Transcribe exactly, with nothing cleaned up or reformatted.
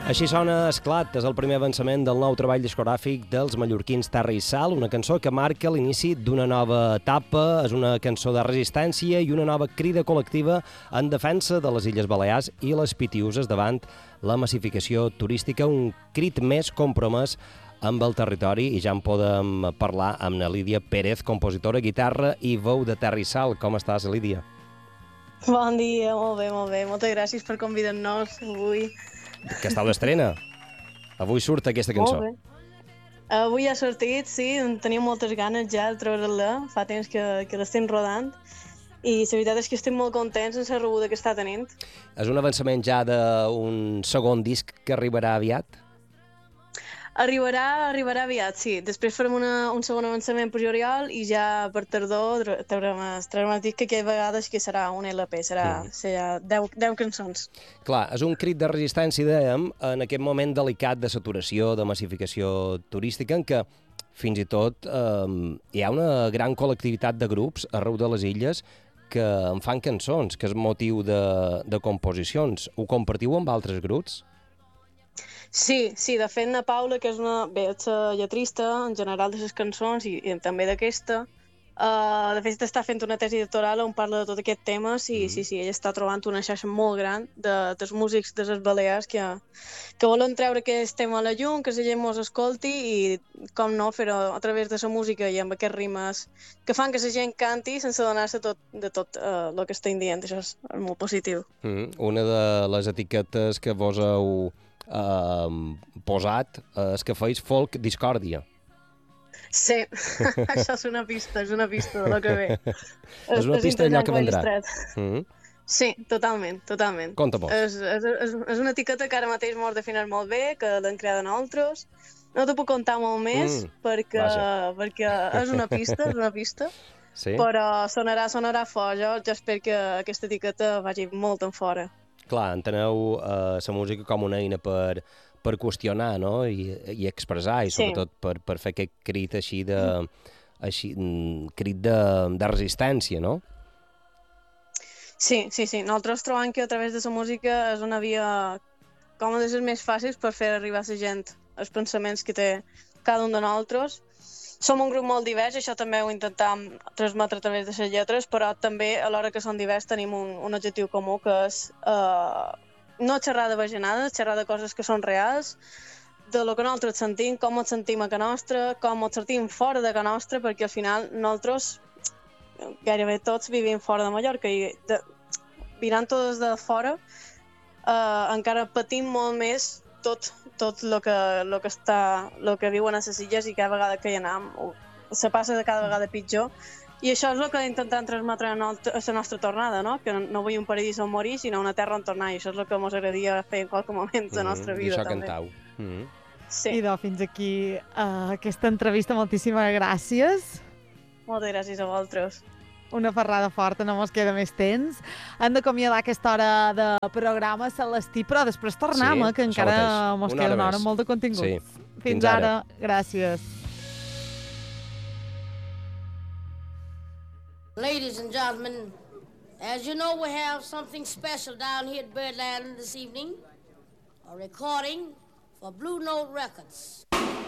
Així sona Esclat, és el primer avançament del nou treball discogràfic dels mallorquins Terra i Sal, una cançó que marca l'inici d'una nova etapa, és una cançó de resistència i una nova crida col·lectiva en defensa de les Illes Balears i les Pitiüses davant la massificació turística, un crit més compromès amb el territori, i ja en podem parlar amb na Lídia Pérez, compositora, guitarra i veu de Terra i Sal. Com estàs, Lídia? Bon dia, molt bé, molt bé. Moltes gràcies per convidar-nos avui. Que està l'estrena. Avui surt aquesta cançó. Molt bé. Avui ha sortit, sí, tenim moltes ganes ja de treure-la, fa temps que, que l'estem rodant, i la veritat és que estem molt contents amb la rebuda que està tenint. És un avançament ja d'un segon disc que arribarà aviat? Arribarà, arribarà aviat, sí. Després farem una, un segon avançament per juliol i ja per tardor traurem el disc, que aquella vegada que serà un L P, serà, mm. serà deu, deu cançons. Clar, és un crit de resistència, dèiem, en aquest moment delicat de saturació, de massificació turística, en què fins i tot eh, hi ha una gran col·lectivitat de grups arreu de les illes que en fan cançons, que és motiu de, de composicions. Ho compartiu amb altres grups? Sí, sí, de fet, na Paula, que és una, bé, és la lletrista en general de les cançons i, i també d'aquesta, uh, de fet està fent una tesi doctoral on parla de tot aquest temes i mm. sí, sí, ella està trobant una xarxa molt gran de, dels músics de les Balears que, que volen treure aquest tema a la llum, que la gent mos escolti i, com no, fer-ho a través de la música i amb aquests rimes que fan que la gent canti sense donar-se tot, de tot uh, el que estem dient. Això és molt positiu. Mm. Una de les etiquetes que vos heu Uh, posat uh, és que feis folk discòrdia. Sí, això és una pista, és una pista de lo que ve. És una pista d'allò que vendrà. Mm -hmm. Sí, totalment, totalment. Conta-mos. És, és, és, és una etiqueta que ara mateix mos defineix molt bé, que l'hem creada nosaltres. No t'ho puc contar molt més, mm, perquè, perquè és una pista, és una pista, sí? Però sonarà, sonarà fort. Jo, jo espero que aquesta etiqueta vagi molt en fora. Clar, enteneu la uh, música com una eina per, per qüestionar, no? I, i expressar, i sobretot sí. per, per fer aquest crit així de, mm. així, crit de, de resistència, no? Sí, sí, sí. Nosaltres trobem que a través de la música és una via com una de les més fàcils per fer arribar a la gent els pensaments que té cada un de nosaltres. Som un grup molt divers, això també ho intentem transmetre a través de les lletres, però també, a l'hora que som divers, tenim un, un objectiu comú, que és uh, no xerrar de bajanades, xerrar de coses que són reals, de lo que nosaltres sentim, com ens sentim a casa nostra, com ens sentim fora de casa nostra, perquè al final nosaltres, gairebé tots, vivim fora de Mallorca i de, mirant tots de fora, uh, encara patim molt més tot tot el que, lo que, està, lo que viuen a les illes, i cada vegada que hi anem se passa de cada vegada pitjor, i això és el que intentem transmetre a, not a la nostra tornada, no? Que no vull un paradís on morir, sinó una terra on tornar, i això és el que ens agradaria fer en qualsevol moment de la nostra vida. I això també. cantau. Mm -hmm. Sí. Idò, fins aquí uh, aquesta entrevista. Moltíssimes gràcies. Moltes gràcies a vosaltres. Una ferrada forta, no mos queda més temps. Hem d'acomiadar aquesta hora de programa Celestí, però després tornem, sí, eh, que encara mos queda una hora molt de contingut. Sí. Fins, Fins ara. ara. Gràcies. Ladies and gentlemen, as you know, we have something special down here at Birdland this evening. A recording for Blue Note Records.